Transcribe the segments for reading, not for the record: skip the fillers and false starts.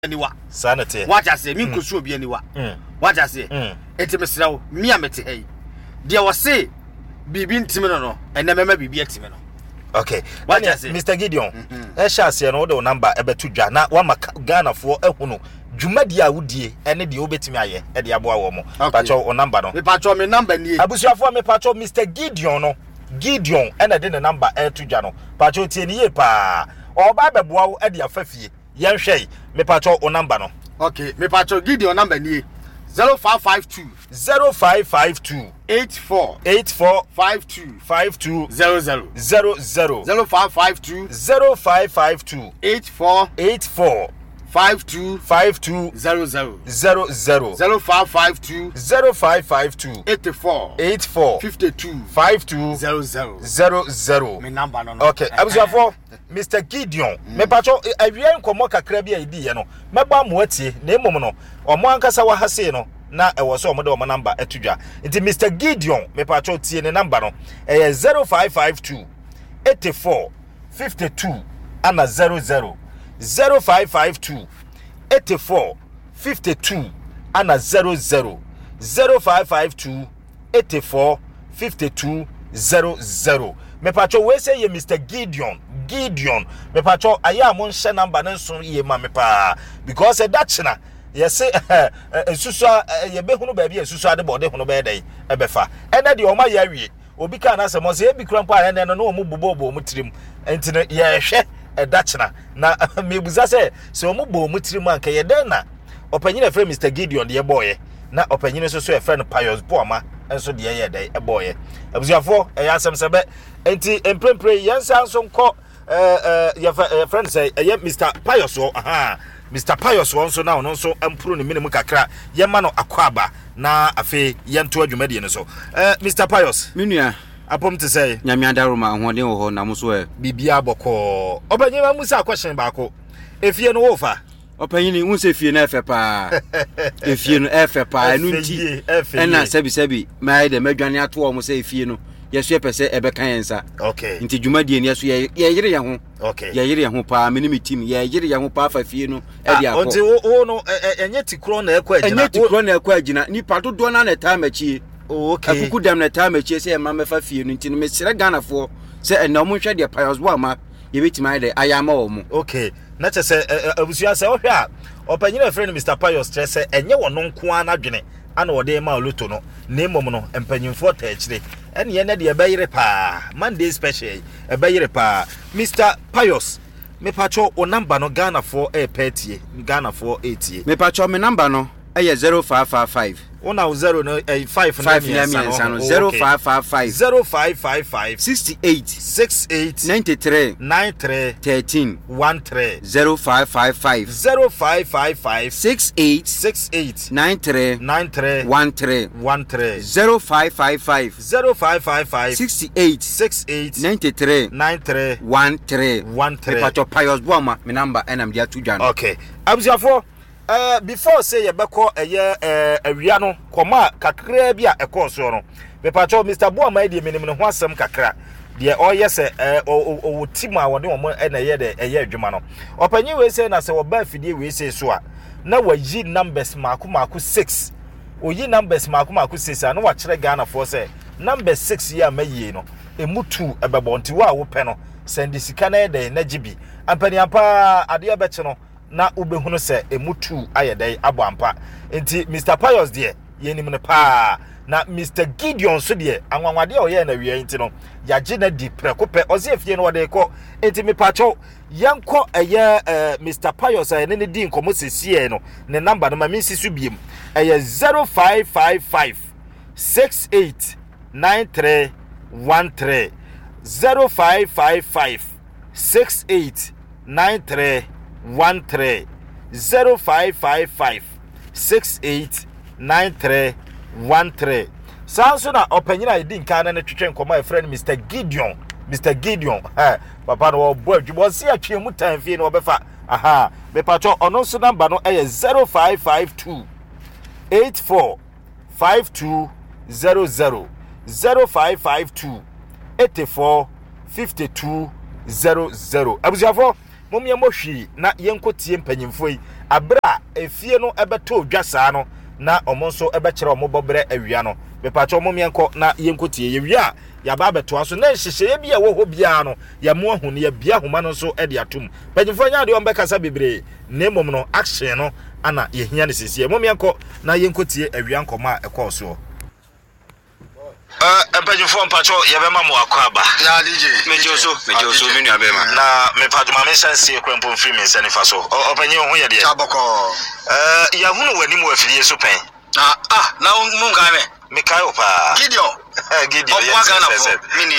Anywa. Sanity. What I say, me could show be anywa. What I say, Etimisra, me a meti. Dear was say, be being Timino, and never maybe be a Timino. Okay. What I say, Mr. Gideon, I shall see an order number about 2 Jana, 1 Ghana for a Huno. Jumadia Woody, and the Obetimaye, at the Abuawomo. Pacho or number no. Me patrol me number near. Abusia for me patrol Mr. Gideon. Gideon, and I didn't number L2 Jano. Pacho Tieni pa. Or Baba Bow at the Afefi. Yan Shay, me patrol or number no. Okay, me patrol Gideon number near 0552 0552 84 52 00 0552 84 52 00 0552 84 52 00 me number no. Okay, Abusiafo Mr. Gideon me pacho awia nkomo kakra bia idi ye no meba mo atie na emom no omo ankasa wa hase no na ewo so omo de omo number etudwa nti Mr. Gideon me pacho tie ne number no 0552 84 52 ana 00 0552 84 52 ana 00 0552 84 52 00 me pacho we say ye Mr. Gideon me pacho aya mo nse number nso ye ma me pa because that na ye say susu ye be hunu ba bia susu ade bode hunu ba dey e be fa ene de o ma ya wie obi ka na se mo se e bi krampa ene no o mu bobo mu tirim enti ye hwe that na me buza se o mu bo mu tirim anka ye den na opanyina frɛ Mr. Gideon de ye boye na opanyina so e frɛ no Pius Boama enso de ye dey e boye abusiafo ya asem sebe enti emprempre yensa nso nko your friend say Mr. Pius Mr. Pius also now no so empro ne minimum kakra yema no akwaba na afi yento adwumade ne so Mr. Pius minua apom te say nyame adaroma hoden wo ho na mo so bibia boko obanyema musa question baako efie no wo fa opanyini hu se fie na efe pa efie no efe pa enu nti ena sebi mai de madwane ato o mo se efie no yesu epese ebe kan yensa okay nti dwumadie ne yesu ye yire ye ho okay ye yire ye ho pa me ne metim ye yire ye ho pa fa fie no e dia ko onti wo no enye tikro na ekwa agina enye tikro na ekwa agina ni pato do na ta machi okay akuku dam na ta machi se ma me fa fie no nti no me sire Ghana fo se ena mo hwe de Pius Boama ye betima de ayama wo mo okay na che se abusia se ohwe a opanyina friend Mr. Pius tre se enye wono nko anadwene ana wode ma oluto no na emom no empanyimfo ta akire ene ye na de ebeyire pa Monday special ebeyire pa Mr. Pius me pacho o number no Ghana for petie Ghana for 80 me pacho me number no 0555 Una 0 no 5 na 0555 68 93 13 0555 68 93 13 0555 68 93 13 Pacho Pius Boama me number enam dia tudwan okay abusiafo before say ye beko awia no koma kakra bia ekoso no me pacho Mr. Boama de minim no ho asem kakra de oye se o team a wode omo na ye de adwuma no opanyi we say na se wo ba fidie we say so a na wayi numbers maku 6 oyi numbers maku 6 a no wa kire Ghana for say number 6 ya mayi no emutu ebebo nti wa wo pe no send sika na de na gibi ampani ampa ade abeche no na ubehunu se emutu ayedai aboampa enti Mr. Pius de yenim ne pa na Mr. Gideon so de anwanwade o ye na wie enti no yaje na di prekope ozefie no wode ko enti me pacho yanko Mr. Pius ne di nkomo sesie no ne number no ma minsi so biem 0555 68 93 13 0555 68 93 13 0555 68 93 13 Sanso na opanyina idin kan na twetwe nkoma e friend Mr. Gideon papa no bo adwubo se atwe mu tan fie no obefa me pacho ono so number no 0552 84 52 00 0552 84 52 00 abusiafo momye mohwi na yenkotie mpanyimfo yi abra efie no ebeto dwa saa no na omonso ebekere omobobre awia no bepacho omomienko na yenkotie yewia ya ba beto aso na hyehyeye bia wo ho bia no ya mo ahu ne ya bia homa no so ede atum panyimfo nya de ombekasa bebre nemom no action no ana yehia ne sisi omomienko na yenkotie awia nkoma ekoso Empanyimfo mpacho yabema mo akwaba ya DJ mejoso menu abema na mepacho ma mensanse kwempo mfiri mensa nifa so opanyi ho ye de Chaboko ya hunu wani mu afidie so pen na munga me Mikai opa Gideon yes mini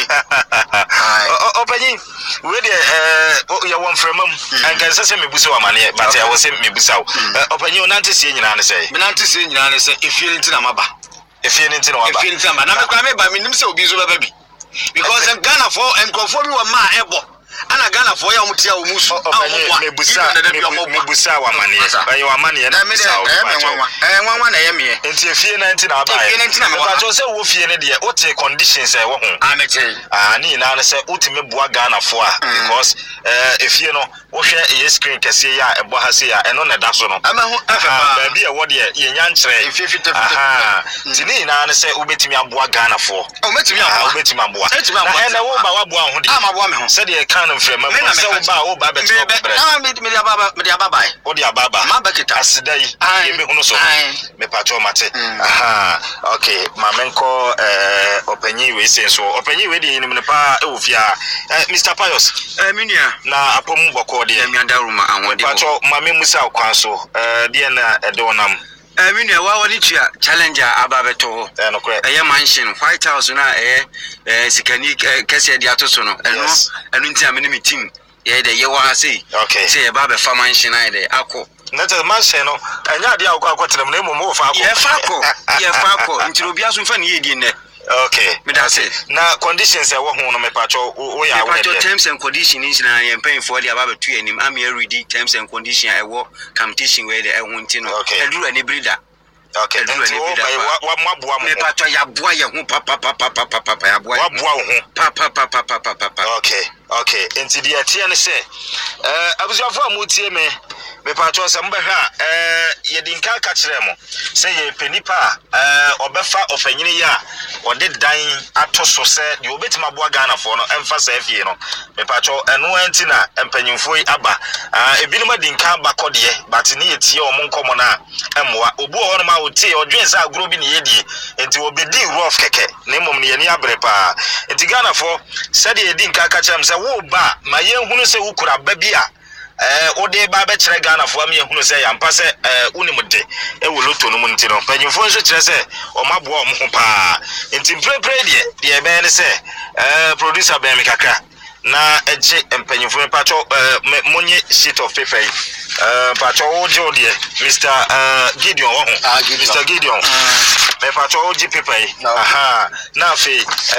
opanyi we de ya won fremam anka se mebusa wa mane but ya wo se mebusa wo opanyi onante sie nyina ne sei menante sie nyina ne sei efie nti na maba efie nti na waba efie nti na na me kwa me ba minim se obi zo baba bi because Ghana for enkrofo bi wa ma ebo ana Ghana for ya mutia o musu mebusa wa mane ayi wa mane na mebusa nwanwa na ye me enti efie na nti na aba efie nti na me ba jo se wo fie ne de o te conditions e wo ho ameche ni na na se utime bua Ghana for because efie no wo hwe ye screen kese ya ebo ha se ya eno na da so no amahu afepa ba bia wo de ye nya nkyere efie fitafita ti ni na na se ubetimi abua Ghana for ubetimi abua na ene wo ba wa bua ho de amabua me ho se de kan mfrema se wo ba beto me de ababa o de ababa ma bakita asidai ye me hunu so me pacho mate okay mamenko opanyi we se so opanyi we de nim ne pa e wo fia Mr Pius minia na apom boko de miandaruma anwode pacho mame musa kwan so de na edonam minia wa woni tua challenger ababeto ho no kre eye mansion White House na sikani kese de atoso no eno nti amene me team ye de ye wa sei say ba be fa mansion na de akọ na te mansion no anya de akọ tenem na emo mo fa akọ ye fa akọ nti obi aso mfa ne ye di ne okay me da say na conditions e wo ho no me pacho wo ya we de terms and conditions na ye pen for the aba betu anim am ye read terms and conditions e wo competition we de e ho nti no eduru ani breeder okay wa mabua mo me pacho ya boa ye ho papa ya boa wa boa ho papa okay enti de atie ne se abusuafo amutie me pacho se mbehwa ye dinka ka kire mo se ye penipa obefa ofanyini ya ode dan atoso se de obetima boa Ghana for no emfa se afie no me pacho eno anti na empanyimfo aba ebinuma dinka bakode but ne yetie o nkomo na emwa obu ho no ma wotie odwen sa agro bi ne yedie enti obedi rough keke na emom ne ye ne abrepa enti Ghana for se de dinka ka kire mo se wo ba ma ye hunu se wukura ba bia ode ba be kire Ghana for am ye hunu se ya mpa se unimde e wo loto no munti no panyimfo nso kire se o maboa o ho pa enti pre de be ne se producer be me kakra na eje empanyimfo me pacho monye sheet of paper pacho ojo de Mr Gideon wo ho Mr Gideon me pacho oji paper na fe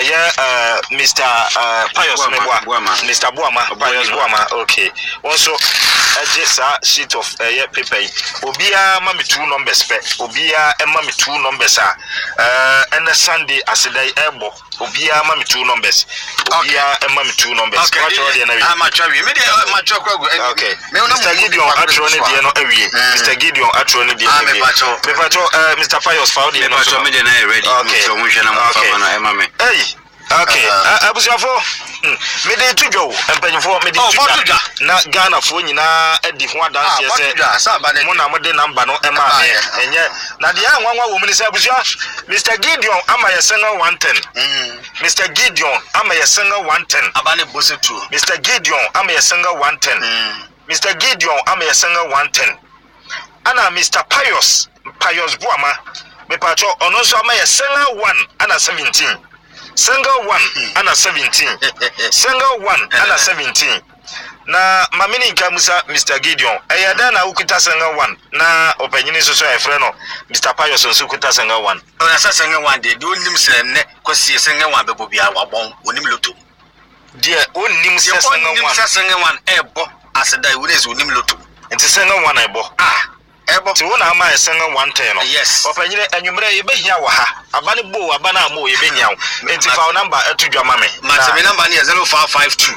Mr Pius me boa Mr Boama Pius Boama okay also eje sa sheet of paper obia ma me two numbers pe obia ma me two numbers and Sunday asidai ebo obia ma me two numbers obia ma me two numbers okay I'm actually me dey okay Mr Gideon atro ne die no awie Mr Gideon atro ne die me pacho Mr Pius found the no me dey na ready so mo hwe na mo fa na ema me okay abusuafo me dey tudwo empanyifo me dey tudwa na Ghana fo nyina adi ho adanse se mo na mo de number no ema me enye na de anwanwa wo mini se abusua Mr Gideon ama yesenga 110 Mr Gideon ama yesenga 110 abane bose tu Mr Gideon ama yesenga 110 Mr Gideon ama yesenga 110 ana Mr Pius Boama me pacho ono so ama yesenga 1 ana 17 single 1 ana 17 single 1 ana 17 na mamini nkamusa Mr Gideon eyada na ukuta single 1 na opanyini so efre no Mr Pius nso ukuta single 1 ona sa single 1 de do nim se ne kwasi single 1 bebo bia wabon onim loto de onim se single 1 ebo aseda wure so onim loto enti single 1 ebo ebo to wona ama esenga 110 no yes opanyine anwumre ye behia wa ha abane bo abana amo ye behia wo enti fa number etudwa ma me mate me number ni 0552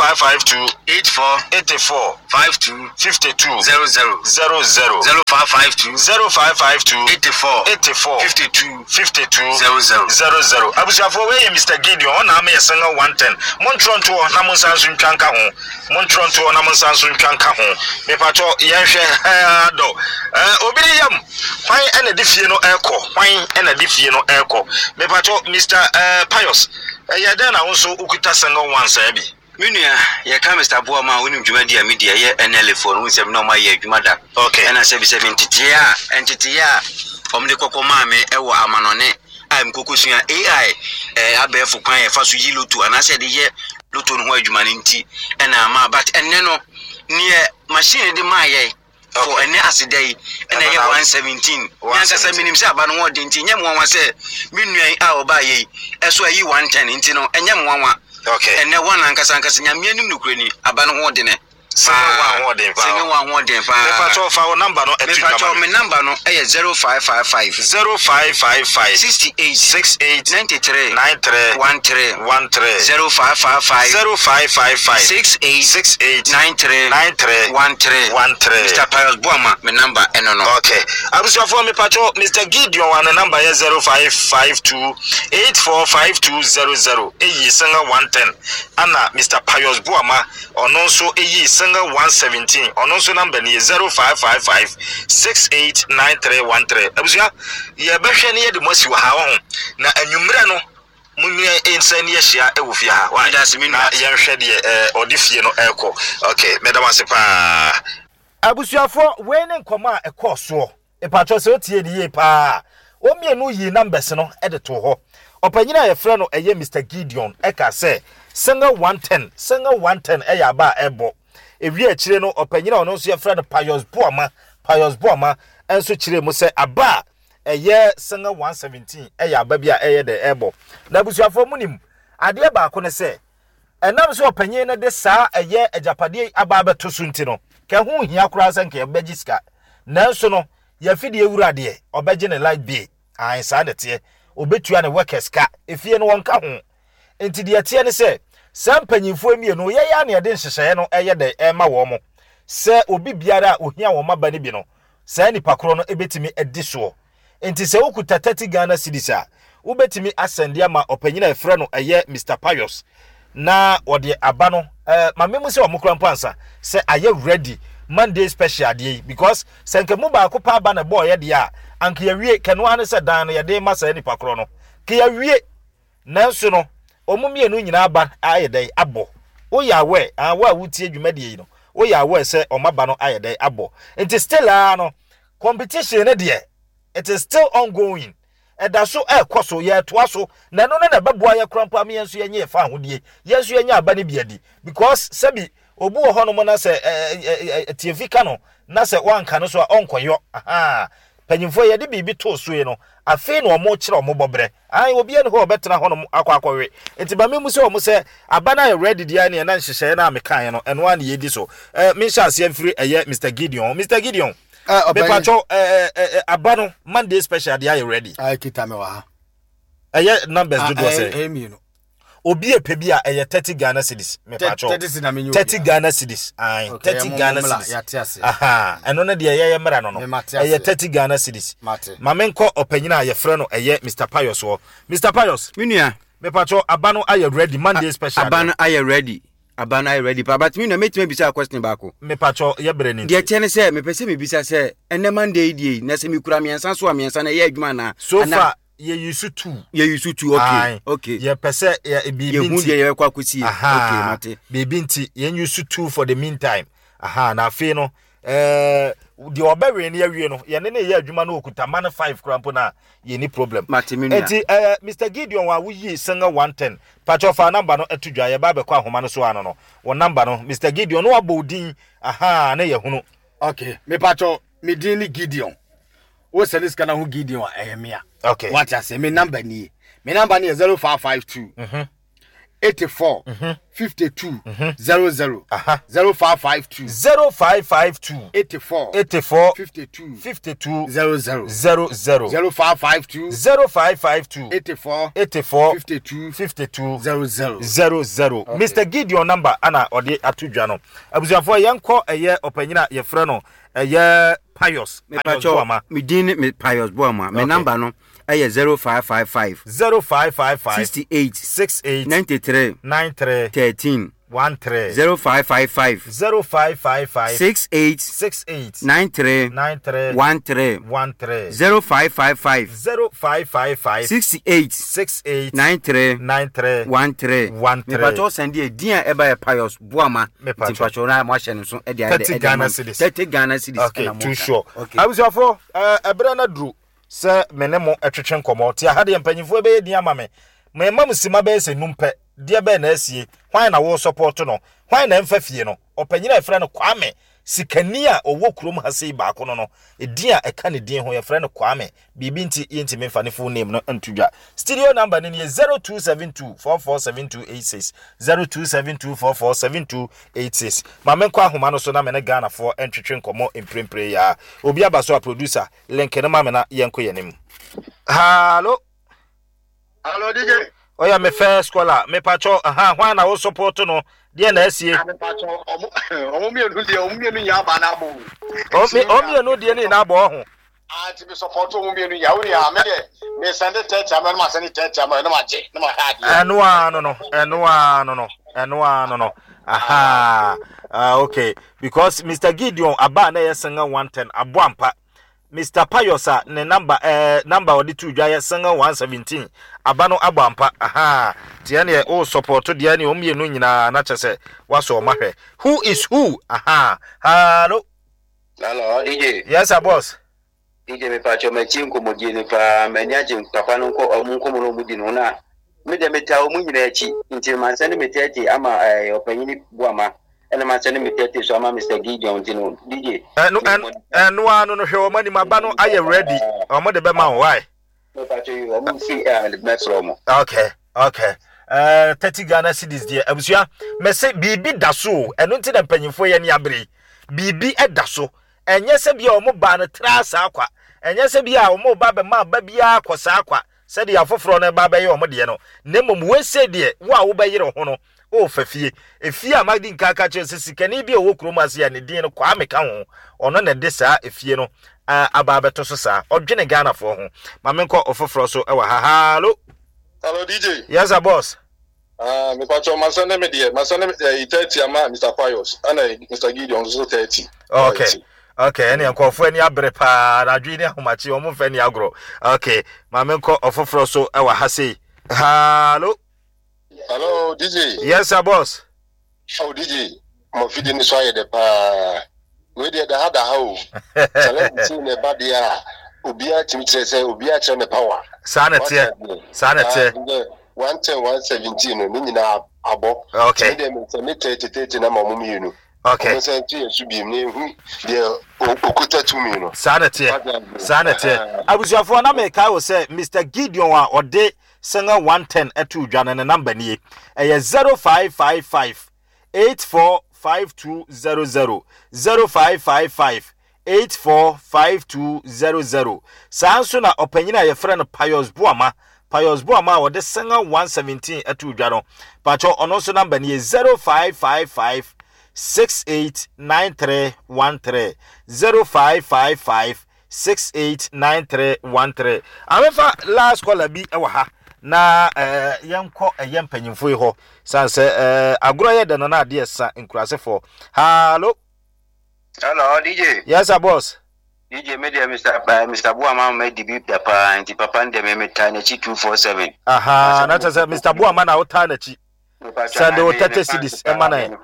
84 52 00 0552 84 52 00 abusiafo we ye Mr Gideon ona ama esenga 110 montronto na monsanso ntwanka ho montronto na monsanso ntwanka ho me pato yenhwe do obiri yam kwan ena difie no eko kwan ena difie no eko me pato Mr Pius ya den na wonso ukuta senga wansa bi Minia, ya Mr. Boama, when you do a media, NL for who's a normal year, Jumada. Okay, and I said, entity, the Cocomame, Ewa Amanone, I'm Kukusia AI, Abe for Pine, Fasu Lutu, and I said, yeah, Luton, where Jumaninti, and Ama, but and Neno near Machine de Maye. For a nasty day, and I have 117. Once I said, himself, but one didn't Yam say, Minia, our baye, as well you 110 intino, and Yam. Okay. And one Ankasankas and Yamian Nukreni, Aban Wardene. Singing one word, if I told our number, no, my number, no, 0555 68 93 13 0555 68 93 13 Mr. Pius Boama, my number, and no. Okay. I was your former patrol, Mr. Gideon, and the number is 0552 845200. A singer 110. Anna, Mr. Pius Boama, or no so a singer 117. Or no so number is 0555 689313. Abusha, ye better near the most you have. Now, and you know. Munya insani yeshia ewufia why that's mean na yenhwede odifie no eko okay madam asepa abusuafo we ne nkoma ekoso epatro se otie die pa o mienu yi numbers no edeto ho opanyina ye frɛ no eye Mr Gideon eka se single 110 eya ba ebo ewie akire no opanyina ono so ye frɛ no Pius Boama enso kire mu se aba eye single 117 eya ba bia eye de ebo na busuafo munim ade ba ko ne se enam so opanye ne de saa eye ajapade aba beto sunti no ke hu hia kura se nke begiska nanso no ya fidi ewurade obeje ne light be an saa de te obetua ne workers ka efie no wonka ho enti de te ne se sampanyimfo emienu ye ya ne de nhyehyɛ no eye de ema wo mo se obi biara ohia wo maba ne bi no saa nipa kro no ebetimi edi so enti se ukuta 30 Ghana cedis a ubetimi asende ama opanyina efre no eye Mr Pius na ode aba no mamemu se omukura mpansa se aye ready Monday special dey because senke mu ba ko pa aba na boy de a anka ya wie kanu ane se dan no ye de ma sa nipa kro no ke ya wie nanso no omumienu nyina aba aye dey abo o ya we wa wutie dwumade no o ya we se omaba no aye dey abo enti still no competition ne de it is still ongoing. Eda so ekoso ye toa so na no na beboa ye krampa me yenso yenye fa hodie yenso yenye aba ne biadi because sebi obu wo hono mo na se tiefika no na se wanka no so onkoyo aha panyimfo ye de bibi to so ye no afi no mo kire mo bobre ai obi ene ho obetena hono akwakowe enti ba memu se o mo se aba na ye ready dia ne na nhyehyɛ na mekan no eno an ye di so me sha se afiri eye Mr Gideon Bepacho abano Monday special they are ready. I kita me wa. Numbers do say. Obi epebi a 30 Ghana cedis. Me pacho. 30 Ghana cedis. Ai 30 Ghana cedis. Aha. Eno na de ye mra no no. 30 Ghana cedis. Mamenko opanyina ye frɛ no Mr Pius wo. Mr Pius. Minia. Me pacho abano are ready Monday special. Abano are ready. Abana ready pa but me na metime bisa question baako me pacho ye breni de tie ne se me pese me bisa se enne Monday die na se me kura miensan so miensan na ye adwuma na so far ye use two okay ye pese ye bibi nti ye kwa kwesi okay mate bibi nti ye use two for the meantime aha na afi no the obewe ne awie no ye ne ye adwuma na okuta man 5 krampo na ye ni problem enti Mr Gideon wa wuyi single 110 pacho fa number no etudwa ye ba be kwa homa no so ano no wo number no Mr Gideon no abodin aha na ye hunu okay me pacho me din ni Gideon wo send this kana hu Gideon ehemia okay what I say me number ni 0552 84 52 00 0552 0552 84 52 52 00 0552 84 52 00 Mr. Gideon number ana ode atudwa no abusuafo yenko eye opanyina ye frɛ no eye Pius Boama me Pius Boama me number no eye 0555 68 93 13 0555 68 93 0555 68 93 me pacho send e dia e ba Pius Boama me pacho na mo hye nso e dia 30 Ghana cedis okay too sure abusuafo ebra na duru se menemo etwetwe nkomo ti ha de mpanyifo be di amame me mam sima be se numpe dia be na asie hwan na wo support no hwan na mfa fie no opanyina efra no Kwame sikani a owo kurom ha sei ba ko no edin a eka ne din ho ye fra no Kwame bibi nti yenti me fa ne full name no antudwa studio number ne 0272447286 0272447286 mamen kwa homa no so na me ne Ghana for entwetwe nkomo emprempre ya obi abaso a producer link ne ma me na yenko yenim hallo DJ oya me first scholar me pacho hwan na wo support no dia na asie me pacho omumienu nya ba na bo omumienu die ni na bo ho ti be support omumienu ya uri ha me de me send it to am ma send it to am na ma je na ma ha dia eno no aha okay because Mr. Gideon aba na yesenga 110 aboampa Mr. Payosa ne number odi tu dwa yesenga 117 abano abampa aha tie ne o support de ne omienu nyina na chese waso mahwe who is who aha hello DJ yes boss DJ me pacho me chinko modine pa menyaje papa no ko omunko mo no mudi no na me de meta o munyina echi nti mansane metete ama opanyini Boama ena mansane metete so ama Mr. Gideon tino DJ no hwe o mani maba no aye ready o mo de be ma why me pacho yo mo si metro mo okay 30 Ghana cedis there abusua me se bibi daso eno nti na panyimfo ye ne abre bibi edaso enye se bia o mo ba no trasa akwa enye se bia o mo ba be ma ba bia akosa akwa se de afoforo na ba be ye o mo de no nemom we se de wo a wo ba yire ho no o fafie efie a magdi nkaka che sikani bia wo kromase ya ne din no Kwame ka ho ono na de saa efie no aba beto so saa odwene Ghana fo ho mamenko ofoforo so e wa hallo DJ yes boss me pacho masane me 30 ama Mr. Pius and Mr. Gideon so 30 okay any ankofo ani abre pa na dwi ni ahomachi o mo fa ni agro okay mamenko ofoforo so e wa ha sei hallo DJ yes boss DJ mo fidi ni so ayede pa we dey da hada how challenge ne badia obia chimichese obia che me power sanete 117 no nyina abo okay dem me 30 na mamu mienu okay so say su bi me hu de okuta tu mi no sanete abusuafo na me kai wo say Mr. Gideon a ode senga 110 etu dwane ne number nie eye 0555 845200 0555 845200 sanso na opanyina ye frɛ no Pius Boama wode senga 117 etu dwano pacho ono so number nie 0555 689313 0555 689313 amefa last caller bi ewa ha na yanko yempanyimfo yi ho sanse agro ye de na ade esa nkurasefo hallo DJ yes boss DJ media Mr. Boama me dibi papa anti papa ndeme meta na chi 247 aha na tse Mr. Boama na uta na chi send o 30 cedis emana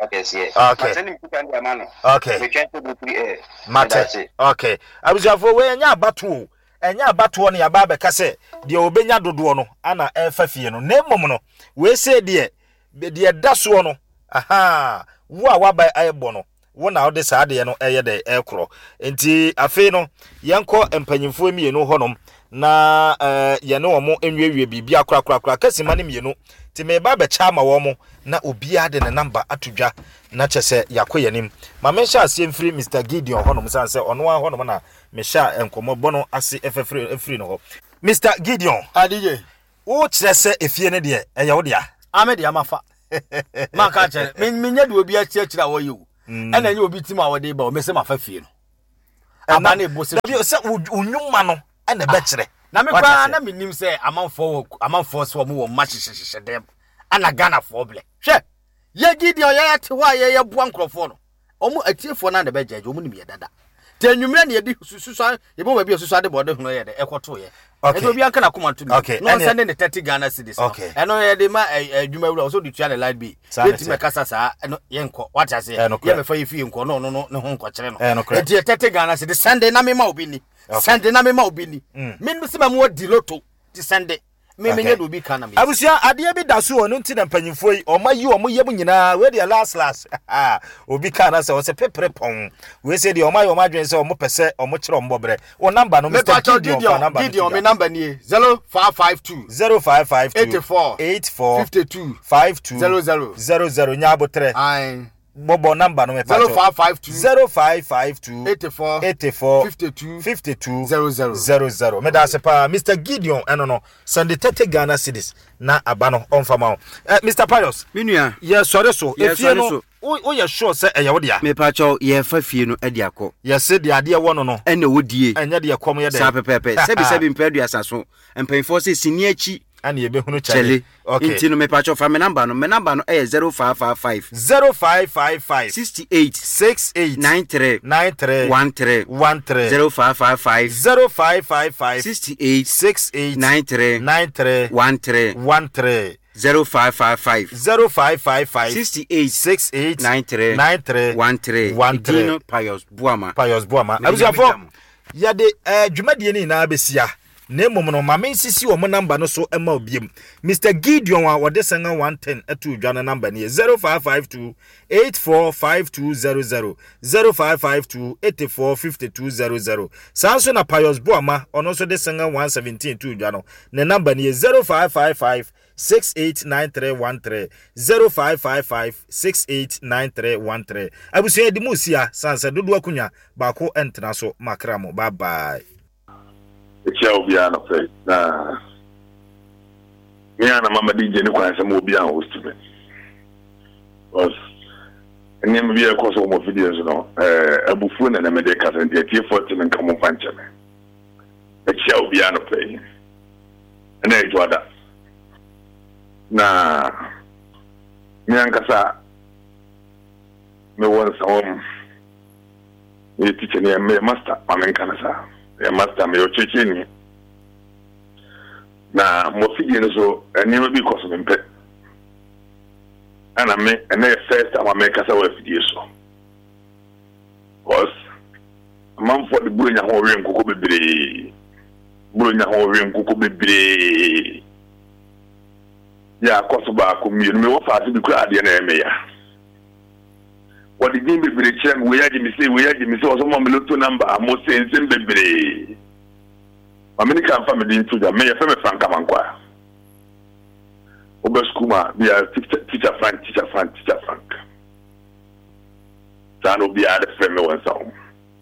okay mate okay abuziafo we nya abatu enya abatu ne yaba be kase de obenya dodo no ana efa fie no nemom no we se de daso no aha wo a waba ayebo no wo na ode saade no eye de ekro enti afi no yenko empanyimfo emienu honom na ye ne omo enwewie bibia krakrakra kasima ne mienu ti me ba be cha ma wo mo na obia de ne number atodwa na chese yakoyanim ma me sha ase mfiri Mr Gideon honom san se ono a honom na me sha enkomo bono ase efefiri no ho Mr Gideon adije wo chese efie ne de eye wo dia ame de amafa maka chere minya de obi achiachira wo yiwo ena nye obi tima wo de ba o mese mafa fie no aba na ebo se unyuma no ena be kire na me kwa na minim se amanfo so mo wo ma hyehyehye dem ana Ghana for ble hwe ye Gideon ye te ho ye bua nkrofo no omo atiefo na be jeje omo nim ye dada te nwumre na ye di susu ye bo ba bi susu ade bode hono ye de ekoto ye okay obi anka na koma to me no send the 30 Ghana cedis okay eno ye de ma adwuma wura so di tua the light be yeti me kasa sa eno ye nko what I say ye me fa ye fi nko no ne ho nko kire no enti 30 Ghana cedis Sunday na me ma obi ni Sunday na me ma obi ni me se ma mo di loto ti Sunday me nye do bi kana me abusia ade bi da so ono nti na mpanyimfo yi omayi omo yem nyina we de last obi kana se o se pepre pon we se de omayi omadwen se omo pese omo kire omo bre o number no Mr Gideon me number ni 0552 84 52 00 nyabo 3 Bobo number no me 0552 84 52 00 me da se pa Mr Gideon eno no send 30 Ghana cedis na abano onfama Mr Pius minua ye sore so efie no o ye sure say eye wo dia me pa cho ye fa fie no ade akọ ye se de ade wo no ene wodie enye de kom ye de sa pepepe sebi mpadu asaso empanfo se sini achi and ye be hunu chale okay intino me patcho fa me number no 0555 68 93 13 0555 68 93 13 0555 68 93 13 Pius Buama abusafo ya de dwumadie ni na besia na emom ma mensisi wo mo number no so ema obiem Mr Gideon wa wode senga 110 atu dwana number ni 0552 845200 0552 845200 sanso na Pius Buama ono so de senga 117 tu dwana ne number ni 0555 689313 0555 689313 abusuye di musia sansa dodo akunya baako entena so makramo bye bye Echa obi ana fe na me ana mama DJ ni kwa se mo obi an host me was enya me bi e koso mo videos no abufu na me de ka se de tie 14 nka mo panche me echa obi ana fe na e joada na me ankasa me won sa me teacher ni me master amenkana sa master me ocheche ni na mo figure no so eni bi koso me mpe ana me ene first ama me kasa wa fidie so cause man for the bunya ho we nkoko bebre ya koso ba ko mi me wo fa se bi kura ade na eme ya what the game bebre chem we yaji mi say so mo loto number mo sense bebre American family into the me fa me franka mankwa obaskuma be a teacher frank tano be a friend me one song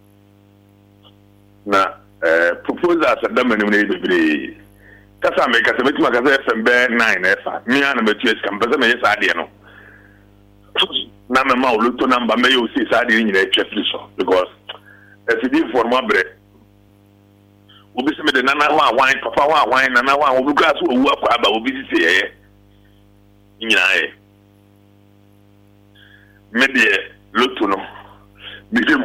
na proposal at the many bebre kasa me kasa betima kasa fm be 9 efa me ana me tues kam pese me yes ade no na me ma oluto number me you see ade nyina etwefli so because if you for my bread obi se me de nana wa wan papa wa wan nana wa obi gas owu akwa ba obi si ye nyina ye me de loto no bigem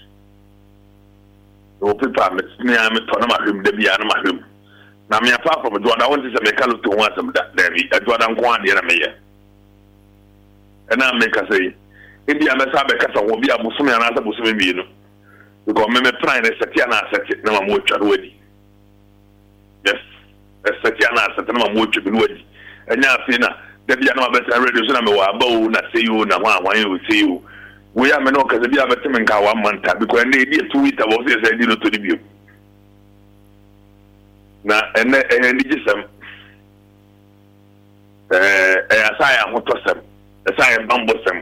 o pepa me ni a me to na ma hwem de bia na ma hwem na me afa from do da won se me ka loto wa sam da bi do da nko ade na me ye ena me ka sei ebi a me sa be ka sa wo bi abusum ya na sa busum bi no because me try na setia na setia na ma mo twa do adi yes setia na setia na ma mo twa bi no adi enya afi na da bia na ma be sa radio so na me wa ba o na say you na wan you say you we are me no ka bia be tem nka 1 month because na e 2 weeks about say di no to di bi na ene ni gisem asaya hotosem asaya bambosem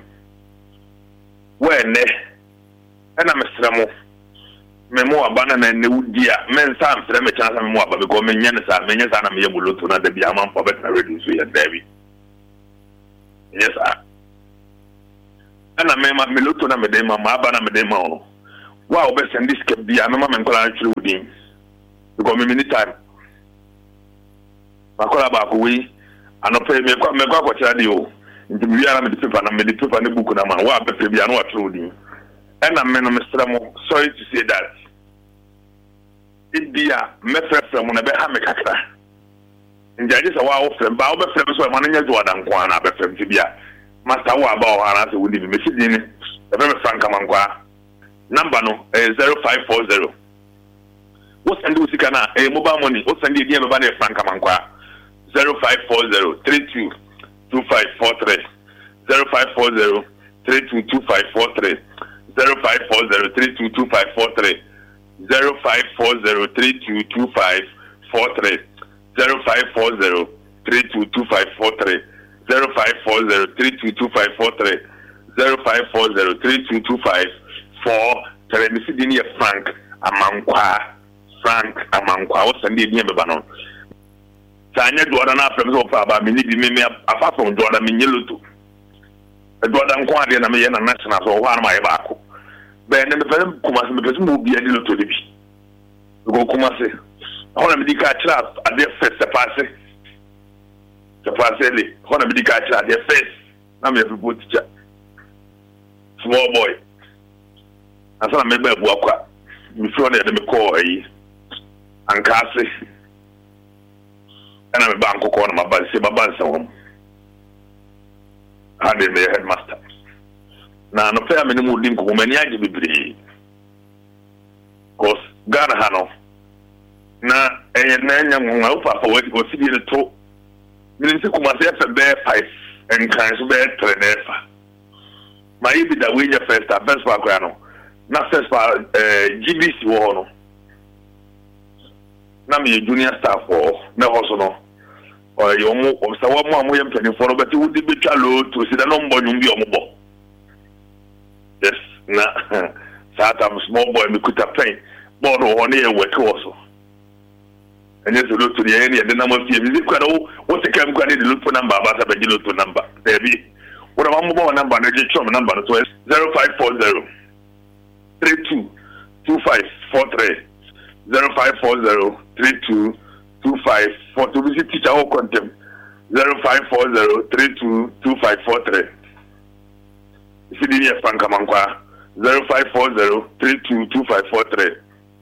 wene ena mesramo memo abana na ne wudia men sa amfre me chance memo aba because menya ne sa na me yemuloto na da bi amampo beta ready so ya dabi yes ana mema meloto na me de mama aba na me de ma ono wa obe send this ke bia mema me nkola antwere udin because me mini time makola ba ko wi anope me kwa kwa chira di o nti mi ara me de paper ne book na ma wa be bia na wa twere udin and I'm sorry to say that India mefrefre mo na be ha me kakra nja je se wa wo frem ba wo be frem so ma na nya Jordan kwa na be frem ti bia master wa ba o ha na se wudi me fidi ni e be me franka mankwa number no 0540 wo send wo sika na mobile money wo send e dia me ba na franka mankwa 0540 322543 0540 322543 0540-322543 0540-322543 0540-322543 0540-322543 0540-322543 Missy Dinia Frank Amankwa what's the name of Banon? Tanya Jordan after me about me apart from Jordan Minuto. Jordan Quadi and American national so one my back. Ben and the person Kumas will be a little to the beach. Go Kumase. Honor me catch up at their face the passe. The passe, honor me catch at their face. I'm a good teacher. Small boy. I saw a member of Waka. Before they me call and Cassie. And I'm a bank corner my bad, say my bad home. Had a headmaster. Now, no fair minimum link woman, I give it. Because Ghana Hano. Now, a young papa was sitting in the toe. Minister Kumasef a bear pipe and kinds of bear trenefa. My baby that we first at best background. Not first GBC war. Now, me junior staff or no also no. Or your mo or someone more young penny for but you would be low to see the number you be on. Yes, na Satam small boy me could have pain. More on here work also. And yes, look to the end and the number of years. What's the camp going to look for number? But I begin to number. Baby, what a mobile number and a G number to 0540 322543 0540 322543 to visit teacher or contempt 0540 322543. Sidinia Franka Mankwa 0540 322543.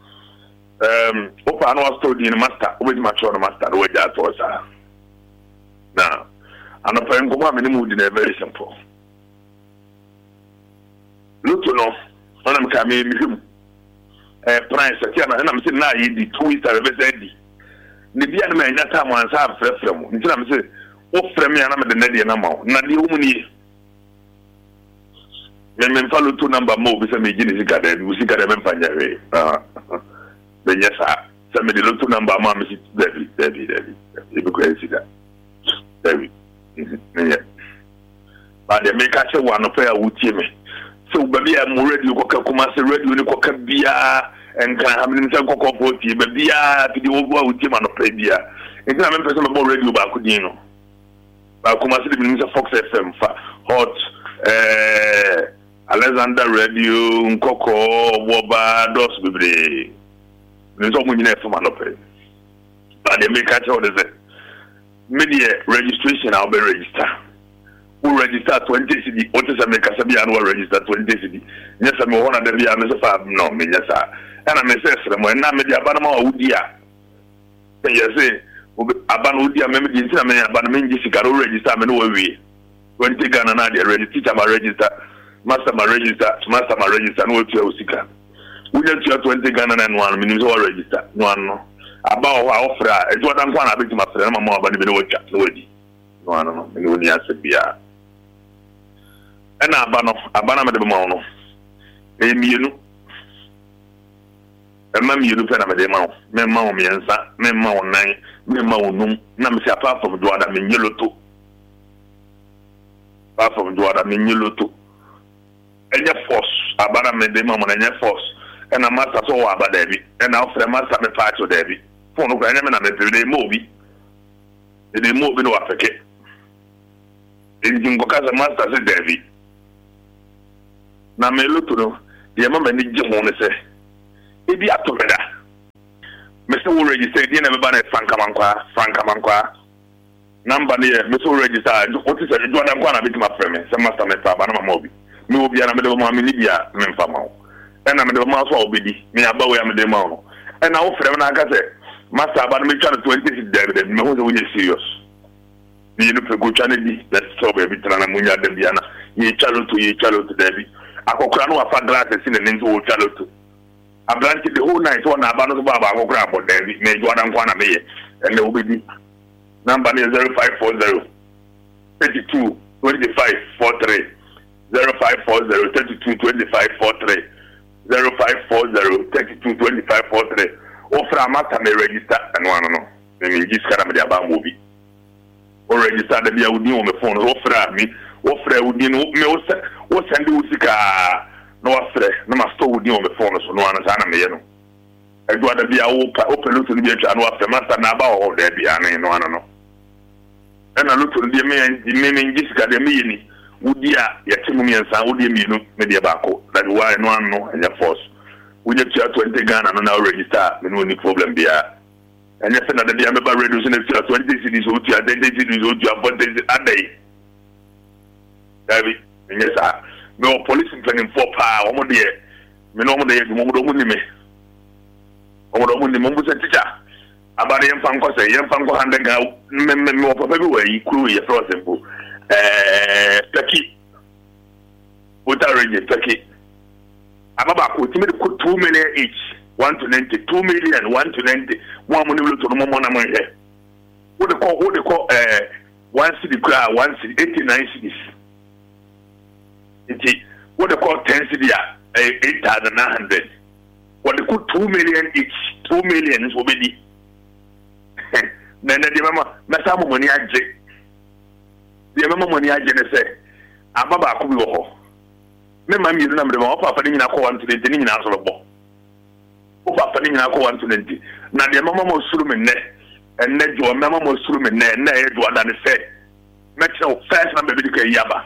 Opa anwa study in master, with mature master, the way that was. Now, I'm not paying go in a very simple. Look to know, when I'm coming, price, and I'm saying now, the 2 weeks are ready. The Bian man, that time once I have fresh from, until I'm saying, oh, from me, and I'm the Nadian amount, not the woman. Men follow 2 number more, because I'm a genius garden, we see got a vampire. Then yes, somebody look 2 number, Mamma, Debbie. You can see that. Debbie. But they make us one of our wood team. So, baby, I'm ready to cook a Kumasi ready to cook a beer and can have himself cook up for tea, but beer to the old team and a play beer. It's not a person about radio back with you. But Kumasi means a Fox FM hot. Alexander Radio, Coco, Woba, Dos Bibre. There's all many from Anope. But they make catch all the media registration, I'll be registered. Who register 20 city, what is a make a Sabian will register 20 city. Yes, I'm one of the Vianas no, yes, sir. And I'm a sister, when I'm media Banama Udia. And you say, Abanudia, maybe in Abanamin Jessica, who register me no way. 20 Ghana Nadia, teacher my register. Master my register, no to Sika. We just 20 Ghana and 1 minute or register. No. About our offer, it's what I'm going to be my friend, more about the no chat. No, no, answer Bia. And Abana Mademono. Maybe you know. And mammy, you look at Madame, Mamma, Mianza, Mamma, 9, Mamma, Namsa, apart from Duana, Minuto. from Jordan Minuto. And your force, Abana Medema, and your force, and a master so about Debbie, and after a master me part of Debbie. For no granted, and a movie. They move in Africa. In Jimboka's master said Debbie. Now, me look to know, the amount need you want to say. It be up to me. Mr. Already said, you never been a Franca. Number near Mr. Already said, what is it? You want to be my friend, some master me, Banama Mobi. Me will be a middle of my Libya, Memphamo. And I'm the mouse will be me about where I'm the mono. And now, for I got it, Master, but me trying to 20 David, no one is serious. You look for good channel, let's stop every time I'm Munya Debiana, ye chalo to Debbie. I could crown a fat glass and an into chalo to. I blanched the whole night on a bundle of Baba, I grab for Debbie, made Jordan Quana, and there will be number 0540 32 25 43 0540 32 25 43 0540 32 25 43. Offer a matter may register and one no. Then you just can't be about movie. Or register the be a would on the phone. Offer me. Offer would you know me. What send you sika? No after no master would you on the phone. So no one is an I do want to be a open to the beach and after master Naba or there be an no one no. And I look to the main Jessica the meaning. Would ya Yatimumi and San would you media backo? That why no one no and your force. We just have 20 Ghana and now register, no any problem there. And yes, another day I'm about reducing it to 20 cities, which are 10 cities, which are 40 a day. David, yes, sir. No police planning for power, one day. Me no day, the moment of me. Over the moment of teacher. About the young Fanco say, young Fanco handing out, more for everywhere, crew, your frozen book. Turkey. What are you, Turkey? I'm about to make 2 million each, 1 to 90, 2 million, 1 to 90, 1 million to the moment here. What they call 1 city crowd, 1 city, 89 cities. What they call 10 cities, 8,900. What they call 2 million each, 2 million is already. Then the mama, Massamo money I get. The mama money I get, say, I'm about to go. Me mami yuna mbe ma opa fani nyina ko 120 ni nyina so bo opa fani nyina ko 120 na de mama mo suru me ne enne jo mama mo suru me ne na e do ada ne se me tell first number be dika yaba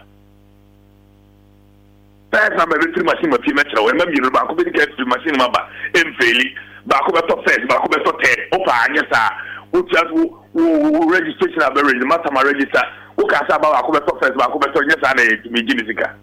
first number be three machine ma fi me tell we mami yuna ba ko be dika three machine ma ba emfeli ba ko be to first ba ko be to third opa anya sa o just wo registration average matter ma register o ka sa ba ko be to first ba ko be to nya sa na e mi jimisika.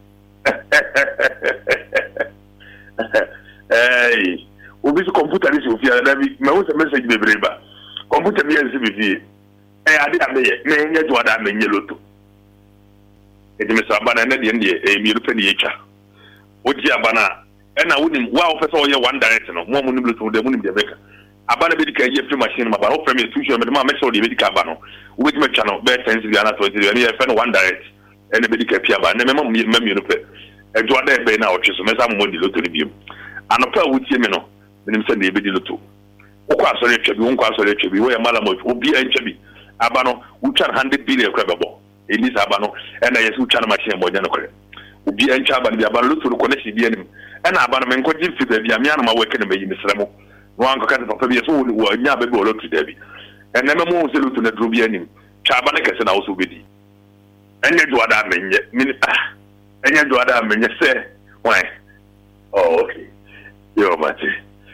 Hey, obi computer is ofia na bi me wo message bebreba computer bi ense bi ade ameye me nya jo ada me nyeloto e di me sa bana na de e mi rupe ni etwa oji abana e na wonim wa wo pese wo ye one direct no mo nim loto de mo nim de beka abana be di ka ye free machine ma ba wo frame institution me ma me so de be di ka ba no wo ti me twa no be 10 cedi ana 20 cedi e fe no one direct ene be di ka pia ba ne me ma mi rupe e jo ada be na o twe so me sa mo di loto ni bi anopa wutie me no menim se na ebe di loto okwa asore twa bi wonko asore twa bi wo ya mala mo obi an twa bi aba no wucha 100 billion kra bebo elisa aba no na yesu wucha na machine mo nya no kre obi an twa aba bi aba loto no kone si bi anim na aba no menko ji fi bi amia na ma weke na bayi misremo no anko ka papa bi yesu wo nya ba bi wo loto da bi na me mo se loto na dro bi anim twa aba na kese na wo so bedi enye do ada menye enye do ada menye se why oh okay yo mate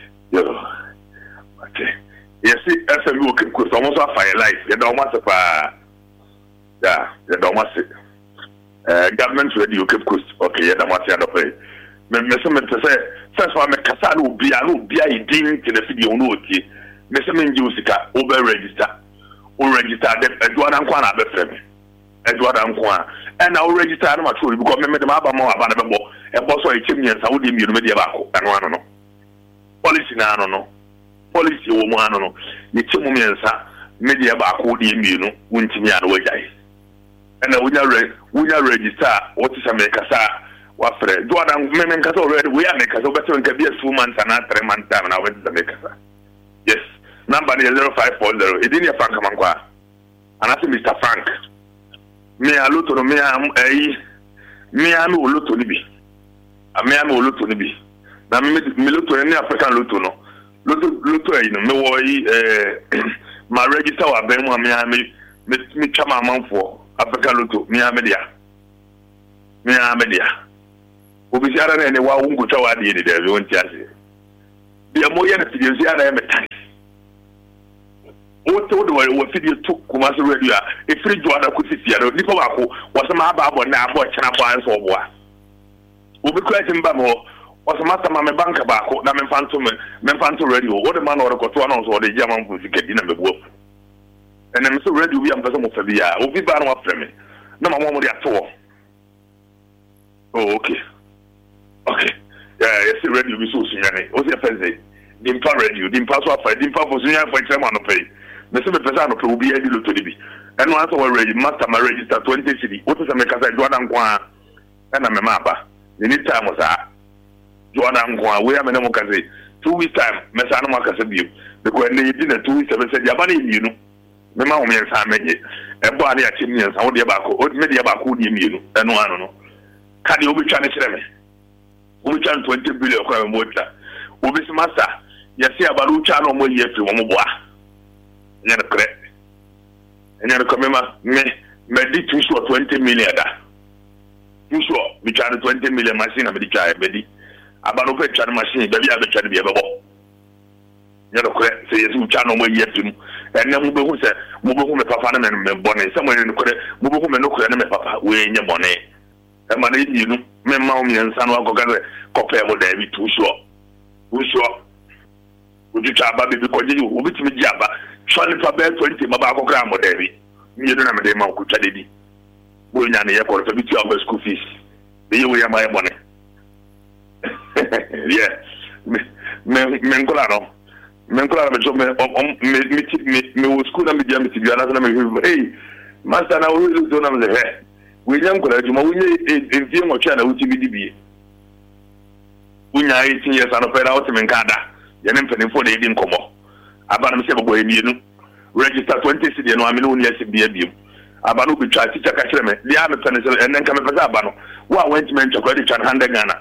yes FM will keep close almost a fire life you don't want to yeah you don't want to government radio keep close okay you don't want to play me to say first one me kasa no bia idin to the video no oti me se me nji usika over register the Edward Ankwa na be frame Edward Ankwa and I register no matter because me dem aba ma aba na be bo e bo so e chim nyansa wo de mi no me de ba ko ano no policy na no policy wo mu ano no ye chim mu nyansa me de ba ko de mi no wuntimi ano wajai and wunya register what is America wa frɛ Jordan me nkasa already we are make us better nka be 2 months and 3 months time na we dey make us yes number is 0540 edin ya Frank Mankwa and I say Mr. Frank me a loto no me am me am loto ni bi me am loto ni bi na me loto ni African loto no loto yi no me wo yi ma register wa ben mu me am me chama manfo African loto me am dia obi siara na ne wa wungu tawa de de de won tiase bia mo ye na fidie siara e meta o to do wo fidie to kuma so radio a e free jo ada ko sisia do nipa ba ko wo sama aba abo na abo chena bo anso oboa obi ko ati mba mo wo sama sama me banka ba ko na me fanto radio wo de man wo ko to anso wo de jama mfu sikedi na mebuo ene me so radio bi am pese mo fa bia obi ba na wa freme na mo de ato. Oh, okay. Yes, radio be so sunyane. O se fenze. Dimpa radio, dimpa so afa, dimpa for sunyane for time no pay. Me se me pesa no pay obi e di loto dibi. Eno answer we ready, master my register 20 cedi. O se me kasa Jordan kwa. Na me maba. Ni time o sa. Jordan kwa we am na mo kase. 2 weeks time, me sa no mo kase biu. Because na yidi na 2 weeks se say aba na yinu. Me ma o me nsa meje. E bo ani a chim ni nsa wo de ba ko. O me de ba ko di mienu. Eno ano no. Kadi obi twa ne kire me obi twa 20 billion kwa me mota obi se master yesi abaru twa no mo yefi wo mo boa nyane kre nyane ko me di too sure 20 million da too sure me twa 20 million machine na me di twa be di abanu pe twa machine be bia be twa ne bia be bo nyane kre se yesi twa no mo yefi mu enne mo be hu se mo be hu me papa na me bone se mo ne kre mo be hu me no kre na me papa we nye bone man you know me ma mi nsan wa ko gare ko pe mo da bi too sure uju cha ba bi ko je u bi timi jaba so ni pa be 20 ma ba ko kra mo da bi mi yedo na me de ma ko cha de di bo nya ne ye ko so bi ti aba school fees be ye we ya ma ye money yeah me nkola no me so me wo school na me dia me ti bia na me hey master na wo do na me he we nyam kola juma we envie mo twa na wuti bi dibie unya 18 years ano pera o temen kada ye ne mpene fo de di nkomo aba na me se bobo emienu register 20 cedi no amene woni ase bia biem aba no bi twa teacher ka kire me dia me pene se enen ka me pese aba no wa went men to credit 100 Ghana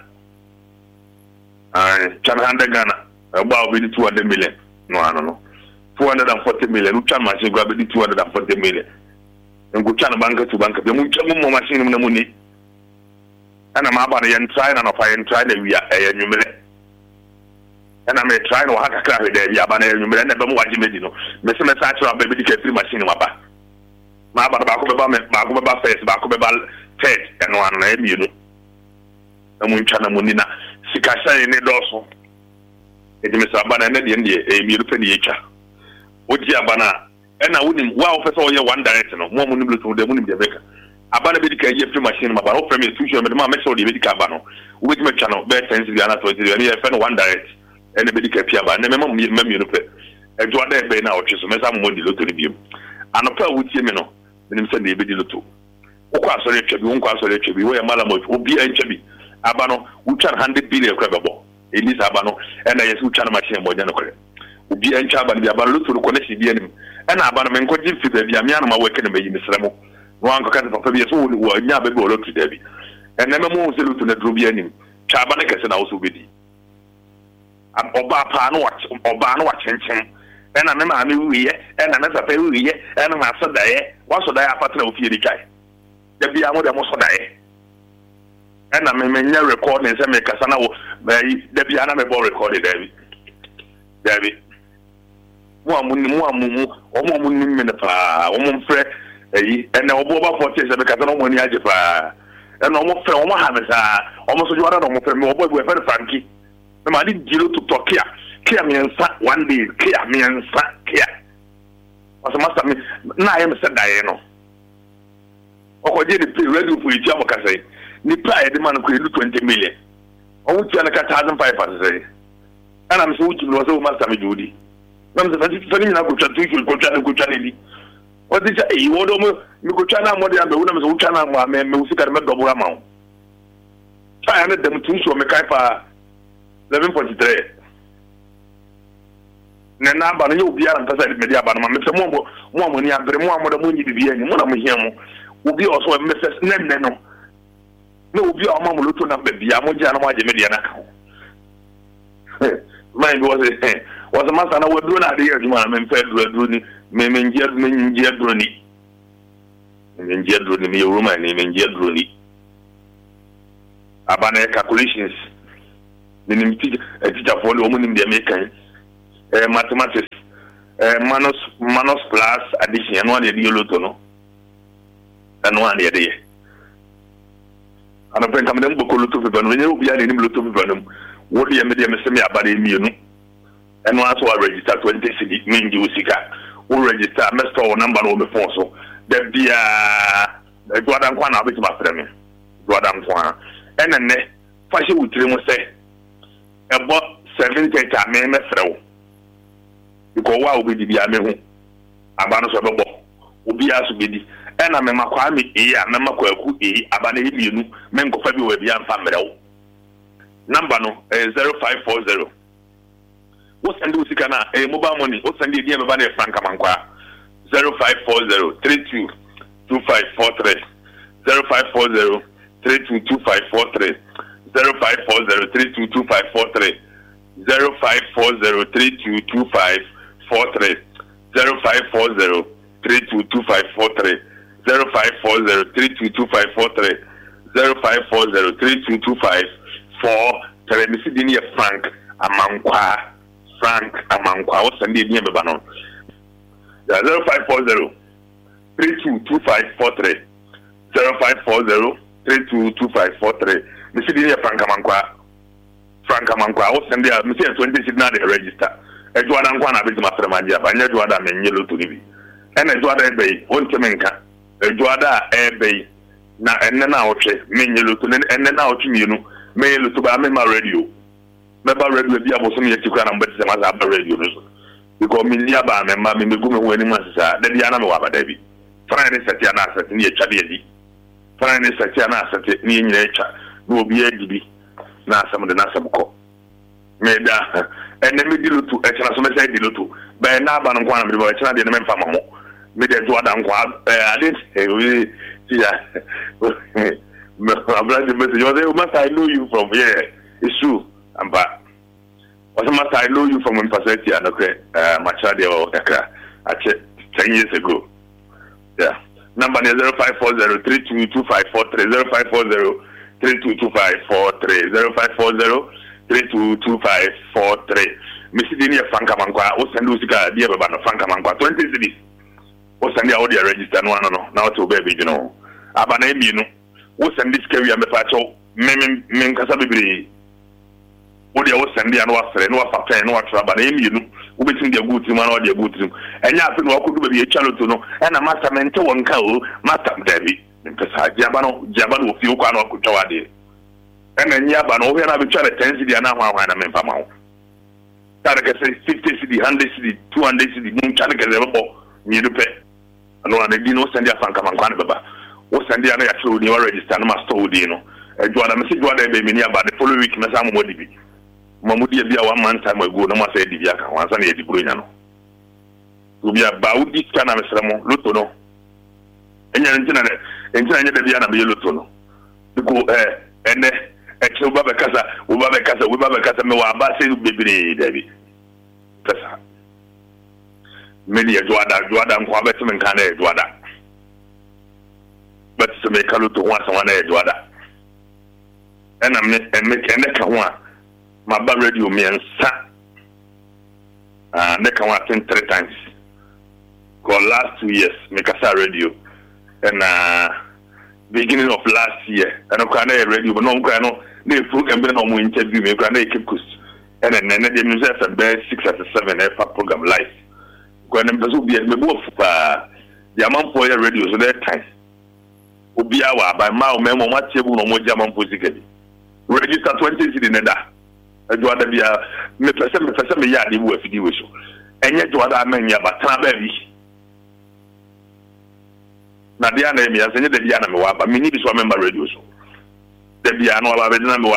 100 Ghana ba obi 200 million no 440 million ucha machine gwa be 240 million ngucha na banka to banka be mun tsamu mo machine mun na muni ana ma ba na yan try na no fa yan try na wiya e nyumele ana me try no haka kra he da wiya ba na nyumele na be mo waje medi no me se me sa try ba be di ka free machine ma ba ba ko be ba me ba ko be ba first ba ko be ba third eno an na e mi no na mun tsa na muni na sika sha ne doso e di me sa ba na na de e mi rupe ni echa oji abana ena wonim wa ofesa o ye one direct no mo nim lutu de munim de beka abana be dika ye free machine ma ba o frame institution me ma make sure de be dika ba no wo be channel be tense bi ana to de ye fe no one direct ene be dika pia ba ne me ma mi no pe e jo ada be na o twiso me sa mo di lutu ni bi anopa wutie me no nim se de be di lutu o kwa so le twabi wo kwa so le twabi wo ye mala mo obi an twabi abano wo chan 100 billion kwa bebo elisa abano ena ye su chan machine mo nya no kore obi an cha ba bi abano lutu ko ne si bi anim ena abana men ko jifi da bia miana ma weke na bayi misremo no an ko ka papa bi so wo nya ba bi wo lotu da bi ena me mo se lutu na dro bi anim cha abana kese na wo so bedi oba pa no wa chenchen ena me ma me wiye ena na papa wiye ena ma so da ye wa so da ya patna wo fie di kai da bia mo da mo so da ye ena me nya recording se me kasa na wo da bia na me bo record da bi mu omo me na pa omo mfre eyi ene obo ba 40 se be kata no mo ni age pa ene omo fre omo ha me sa omo so jwara no mo fre me obo e fe franki me ma di jilo to tokia kia me nsa one day kia me nsa kia o master me na ye me se dae no o ko je di radio for itia mo kasai ni pa e de man ko 20 million o wuti na ka 1500 say ana me so wuti no so master me jodi nam se fani na ko chatu ko chane di o di e wo do mo mi ko chana mo de ambe wo na me so chana mo me usika me dobura ma o fa ya ne dem tun so me kai pa 11.3 ne na ba no ye obi ara mpasa de media ba no ma me se mo ni abre mo amoda mo nyi bibia ni mo na mo hia mo Ubi also a Mrs. Neno. No, be our mamma look to number be a mojana Mediana. Mine was a master and I would do not hear man and fed Druni, Memengia Druni. Memengia Druni, Roman, Memengia Druni. Abana calculations. The teacher for the woman in the American mathematics, Manos plus addition, and 1 year Lutono, and 1 year day. And a friend coming to Bokulu when you be an enemy to Burnham, what the medium semi about a million, and once I register 20 city, mean you sika, who register, Mr. number on the phone, so there be a Guadan Kwana with my friend, Guadan Kwana, and then fashion with him say about 70 men, because why will be the Amehu? Abanos of a ball, will be as to be. And I remember Kwame Memma Kwaku Abane Mengo February beyond family. Number no 0540. What's and do Sikana a mobile money? What's and the Yamabane Frankamankwa 0540 32 2543 0540 32 2543 0540 32 2543 0540 32 2543 0540 322543 0540 322543 0540 322543 Mr. Dinia Frank Amankwa what's the name of Banon 0540 322543 0540 322543 Mr. Dinia Frank Amankwa what's the name Mr. 20 now they register Edward Ankwana bit my friend Madia but Edward and yellow to me and Edward Bay won't come in Edward Bay na and then I'll check me yellow to and then I'll to you may look to buy my radio. Member radio be able to me to come but some other radio because me nearby member me go when massa the Diana Waba Debbie. Friday Satiana set near Chadi. Friday Satiana set near nature will be a GB na some of the Nasabuko. Made and then we deal to a chance to by now, but I'm going to be a child in the Memphamo. Made a Jordan Quad. I didn't say, my brother, must I know you from here? It's true. I'm back. What must I know you from Impaseti and okay, Machadi or Kaka? I checked 10 years ago. Yeah. Number 0540 322543 0540 322543 0540 322543. Mr. Dinia Frankamankwa, what's and Lucica, dear Babano Frankamankwa, 20 cities. What's and the audio register, no, now to baby, you know. Abaname, you know. What's and this carrier, Mepacho, Mem Casabi. What they was and the anniversary, no after no Abaname, you know, who between the good team and all the good team. And you have to walk to be a child to know, and a master mentor one cow, Master Debbie, because Jabano, Fiucano Kutawadi. And then Yabano, when I will try to 10 city and now I'm a member. Taraka say 50 city, 100 city, 200 city, Moon Chanaka level, near the pay. And one of the Dino Sandia Fankaman Baba. What's Sandia actually you already stand master Dino. And you are a message what they be near about the following week, Massam Modibi. Mamudi be 1 month time ago, no more say Diaka, once I the Bruno. To be about this kind of Samo, Lutono. And you're intended to be an Abilutono. To go and actually Ubaba Casa, Mewaba, baby, Debbie. Tessa. Many a Juada, and Quabetum can a Juada. But to make a little once one a Juada. And I make a one. My bar radio me and sa. Neck one 3 times. For last 2 years, make a radio. And beginning of last year, and I can't radio, but no kind of. They program no more interview me and they keep kus and then they music and bear 6 or 7 program live. When them does be the move the amount for your radio so that time. Ubi hour by Mao Memo what table no more German physically. Register 20 city neda. I do other be a me person me yard with you. And yet what I mean ya but baby. Na dia na me asenye de dia na me wa ba me ni bi so member radio so. Debbie, I know about it. Number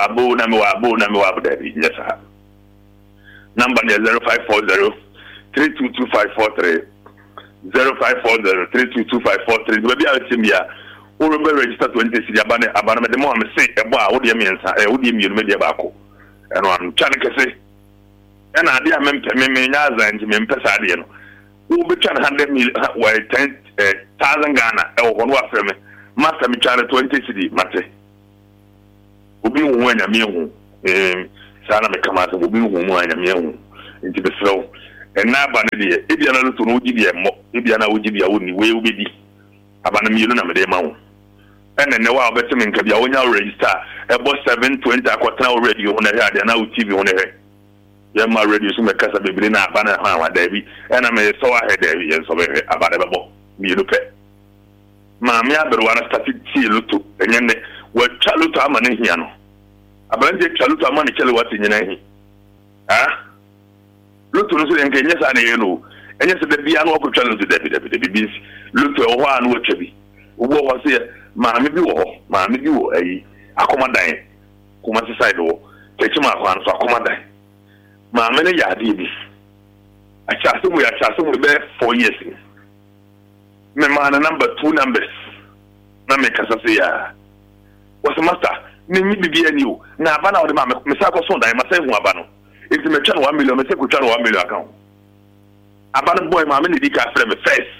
yes, number 0540 322543 0540 322543. Maybe I'll see me o be register 20 cedi abane me de mo am say ebo a wo de miensa wo de mienu me de baako eno an twa ne kese ena ade a me nya azanji me mpesa ade no wo be twa 100 million wa 10,000 Ghana e wo no afre me master me twa 20 cedi mate obi wo anya me hu sana me kama so obi wo anya me hu nti be slow ena ba ne de e bia na luto no ogi de mo e bia na ogi bia woni we obedi abana mienu na me de ma wo ena ne wa obetime nka bia wonya register ebo 720 akwatana radio ho na he ade na o TV ho na he ya ma radio so me kasa bebere na abana ha wa dabi ena me so wa he dabi yen so be abana bebo mienu pe ma me aberu wa na statistics luto enyene wa chaluto ama ne hia no abanje chaluto ama ne chele wati nyina hi luto no so enke nyesa na ye no enyesa de bia no ko chaluto de bi luto o ho anu otwa bi ubo ho se maame bi wo ayi akomadan kuma se side wo techima akwan so akomadan maame ne yade bi acha so mu be 4 years me man number 2 numbers na me kasa se ya was master ni bibi ani o na aba na o de ma me sa ko so dan ma se hu aba no enti me twa no 1 million me se ko twa no 1 million account aba no boy maame ne di ka frɛ me first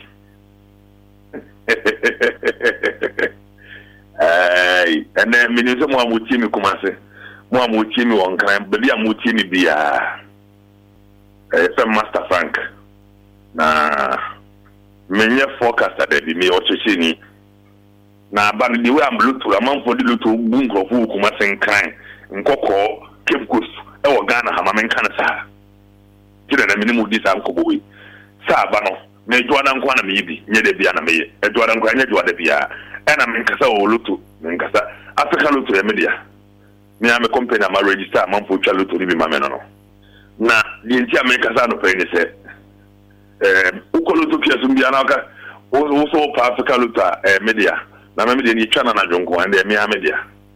and then minister mo amuti mi kumase mo amuti mi wonkran beli amuti mi bia Master Frank na menye forecast that bi mi ochechi ni na ba ni we am lutu amanfo di lutu bunkrofo kumase nkran nkokọ Cape Coast e wo Ghana ha ma menkan sa kida na minimu di sa nkobowi sa ba no me juada nkwa na me bi nye de bia na me ye juada nkwa nye juada bia ena menkasa o lutu menkasa Africa lutu ya media me am company am register am for twa lutu bi ma me no na di nti menkasa no pe ni se uko lutu kia sumbia na ka o so pa Africa lutu media na me media ni twa na jonko ande me media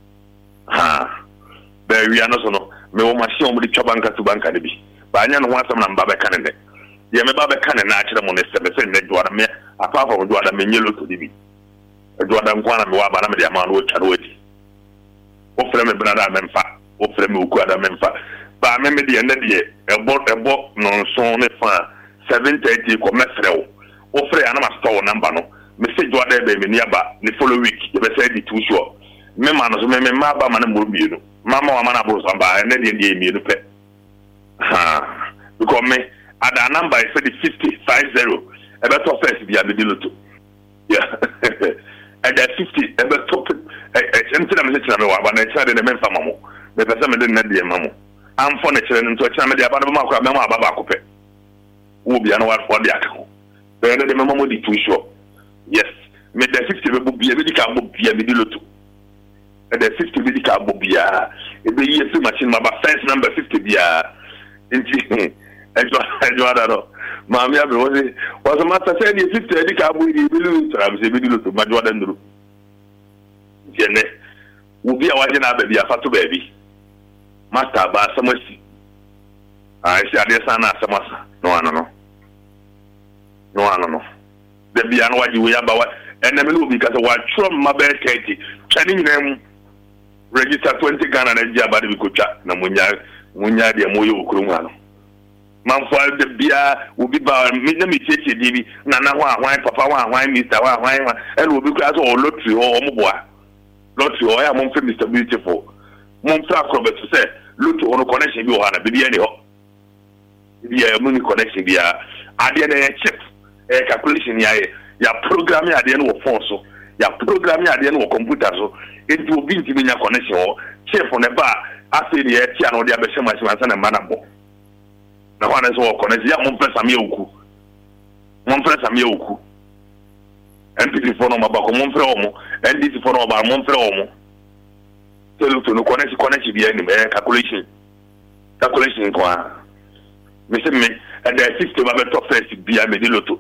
be wi ano so no me wo machine mo di twa banka to banka de bi ba anya no ho asem na mba be kan de ye me ba be kan na akire mo ne se be se ne juada me apa fa juada me nyelo to di bi juada nkwana me wa ba na me de ama no twa ro di o frɛ me brada memfa o frɛ me oku ada memfa ba me de ne de ebo no so ne fa 730 ko me frɛ o frɛ ana ma store number no me se juada be me ni aba ni follow week ye be say di too sure me ma no so me ma ba ma na mo bi no mama wa ma na bo so ba ne de mi no pe because me ada number is 5050 e be to first bi abediloto yeah at that 50 e be top entina me se me wa ba na chade ne me mfa mamo me pese me de na de mamo am for na chere nto chana me de aba no ma kwa me ma aba ba ko pe wo bia no wa for de aka ho be ne de me mamo di too sure yes me de 50 be bu bia be di ka bu bia be di loto e de 50 be di ka bu bia e be yes machine ma ba first number 50 bia nti ejo adaro maami abe was master say the 50 e di ka bu di bilu tram se be di loto ma jo da nduru jene ubi a waje na baby afato baby master ba samasi isi ade sana samasa no the bi an waje we aba wa eneme no bi kasa wa trom ma be 30 twani nyinam register 20 Ghana na ji aba de bi kotwa na munya de moyo okuru mu ano manfo de bia ubi ba mi na mi cheche di bi na ho ahwan papa ho ahwan mister ho ahwan e no obi kura so o lottery ho omoboa lottery o ya mo mfe Mr Beautiful mo mfe acrobat say lottery ono connection bi o ha na bi ani ho bi ya mo ni connection bi ya ade na chip calculation ya program ya ade no phone so ya program ya ade no computer so enti obi nti nya connection o chip ne ba ase ni e tia no de abehye machine ansa na mana bo na kwa na so connection ya mo mfe samia oku MPC phone number ko mo mfre omo NDC phone number mo mfre omo so no connection bi ani calculation kwa me say me and the 50 ba be top first bi a me di loto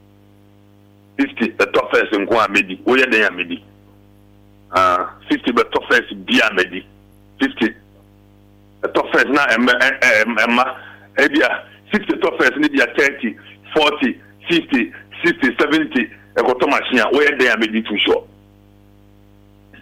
50 the top first kwa me di o ye den ya me di 50 be top first bi a me di 50 the top first na emma ebia 60 top first ni dia 30 40 50 60 70 ekoto machine o ye den ya me di too sure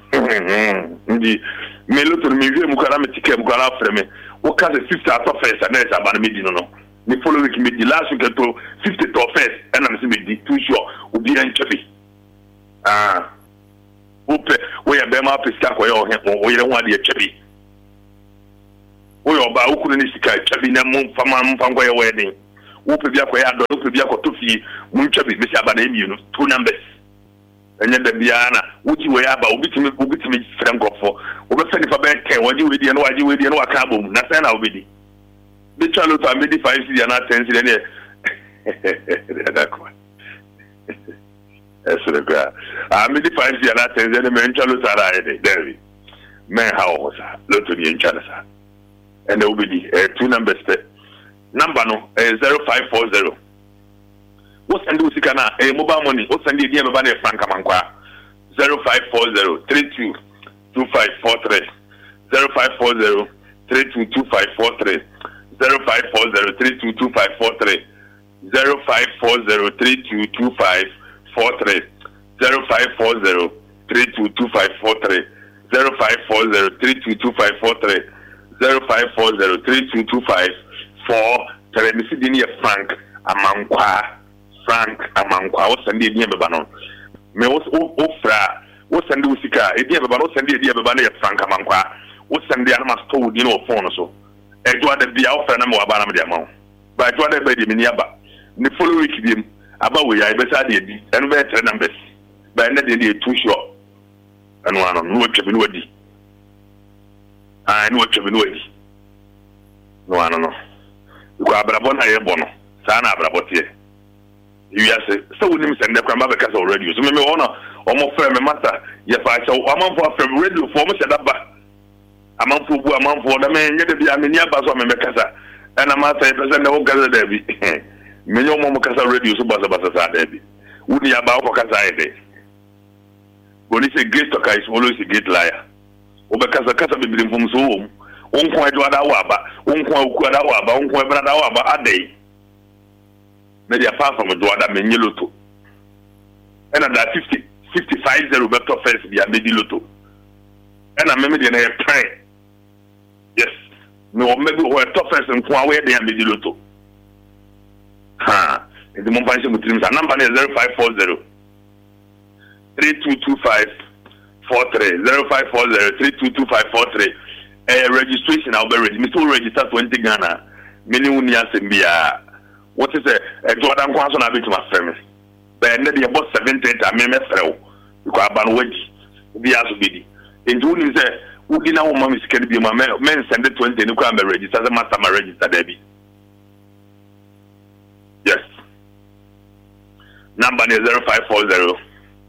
ndi me loto me wie mu kara me tike mu kara afre me wo ka se 50 out of first and esa ban me di no me follow week me di last week to 50 to first and am se me di too sure obi en chefi ope we ya be ma pesa ko yo he o yere ho ade chefi wo yo ba ukunu ni sika chefi na mu fama mfango ye wedding wo pe bia ko ya do wo pe bia ko to fi mu chefi me se aba na emi no two numbers enye da biana wuji we aba obitimi frankofo obefa ni fa be ten waji we die no aka abom na say na obedi bi chalo to amedi 5 cedi na 10 cedi ne esrega amedi 5 cedi na 10 cedi me chalo sara ede devi men how sa loto ni enchana sa and obedi two numbers number no 0540 what send you sikana mobile money what send you DM ba na franka mankwa 0540 322543 0540 322543 0540 322543 0540 322543 0540 322543 0540 322543 0540 322543 Mr. Dinia Frank Amankwa wo sende die beba no me wo ofra wo sende usika e die beba no sende die beba no ye Frank Amankwa wo sende ana ma store di no phone so ejo ada bia ofra na me wa ba na me dia ma ba ejo ada ba di me ni aba ni follow week di aba we ya e be sa de di eno be 3 numbers ba na de too sure eno ano no twa bi no wadi no twa bi no wadi no ano no ko abrabo na ye bono sa na abrabo tie yes so we nim send the cramba because already so me wanna omo frame me matter ye fa cha amanfo frame radio for mo sheda ba amanfo bu amanfo da me nye de bia me ni aba so me kasa na ma say person na wo gaza da bi me nyo mo kasa radio so basa sa da bi uni aba ko kasa ede boni se great talker is always a great liar obe kasa be bi mfum so wo onko edo ada wa ba onko aku ada wa ba onko ebra da wa ba adai na dia far from do ada menye loto ena da 50 better first dia medi loto ena me dia na e try yes no maybe o top first nko awe dia medi loto ndi mo panse mutrim sa number is 0540 322543 0540 322543 registration I'll be ready me to register 20 Ghana many uni asembia. What is a Jordan Quanson a bit to my family? But maybe about 70 I may throw because I'm waiting. Be as biddy. In June is a who did now mommy can be my men send it 20 and come register as a master my register, Debbie. Yes. Number is 0540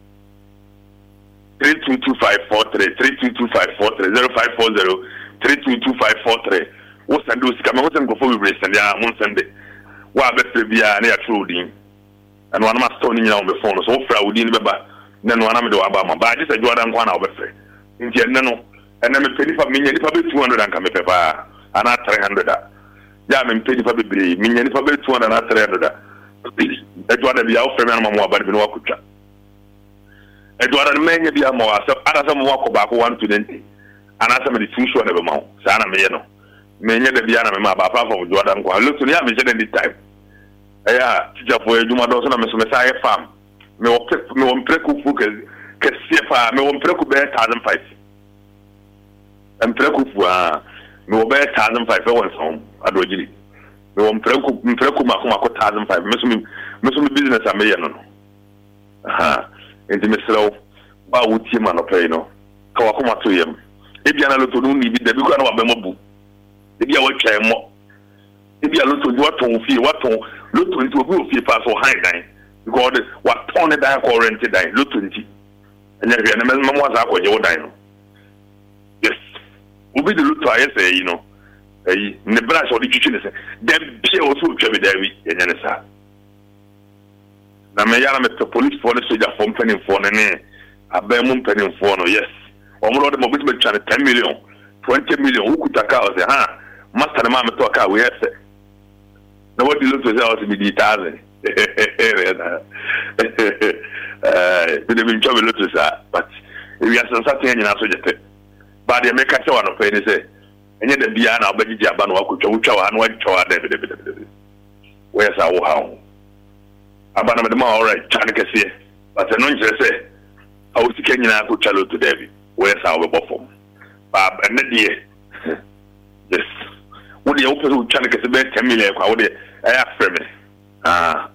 322543 322543 0540 322543. What's and do come on before we race and yeah, Monday. Wa be bia na ya trudin and one ma stone nyina on the phone so fra udin beba na no na me do aba ma ba ji se Jordan kwa na obefre nti enne no enne me peni fa me nyani fa be 200 anka me pepa ana 300 ya me peni fa be bre me nyani fa be 200 na 300 e Jordan bia o frame na mo aba bi no akutwa e Jordan me nya bia mo asa ada sa mo akoba ko 120 ana sa me di too sure na be ma sa na me ye no me nya da bia na me ma ba fa for Jordan kwa look to ya me je the time aya tija for eduma do so na me so me say farm me wo preku fu ke sefa me wo preku be 1500 em preku fu me wo be 1500 won so adojiri me wo preku ma ko 1500 me so me business am ye no enti me sero ba wuti ma no pay no ka wa ko ma to yem e bia na lo to no ni bi da bi ko na wa be mo bu e bia wo twa mo ebi aloto di waton fie waton loto nti obi ofie pass o high dan because waton ne dan ko rent dan loto nti enya hwe na me mo asa akoje wo dan no yes obi de loto ayese yi no eyi ne branch o di twitwi ne se dem pie o so twa be dawi enya ne sa na me yara me police for the soldier for penning for ne abem penning for no yes omro de mo bit me twa 10 million 20 million ukutaka o se master ma me to aka we yes na what you look to say out to be the 1000 the bin trouble look to say but we are something in our subject. But the make a one of any say, and yet the Biana, Betty Jaban, Wakucha, and White Chow, where's our home? Abana the more all right, Chanica say, but the non say, I was Kenyan Akuchalo to David, where's our bottom? Bob and the dear. Yes. What the open Chanica is about 10 million, I would ask for me. Ah.